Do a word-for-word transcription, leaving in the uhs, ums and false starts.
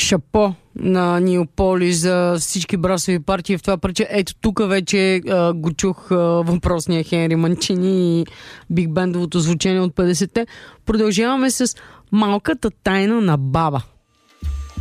шапо на Неополи за всички брасови партии в това парче. Ето тук вече а, го чух а, въпросния Хенри Манчини и биг бендовото звучение от петдесетте. Продължаваме с Малката тайна на баба.